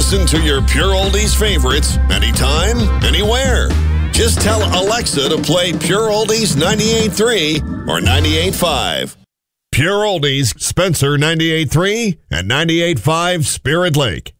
Listen to your Pure Oldies favorites anytime, anywhere. Just tell Alexa to play Pure Oldies 98.3 or 98.5. Pure Oldies, Spencer 98.3 and 98.5 Spirit Lake.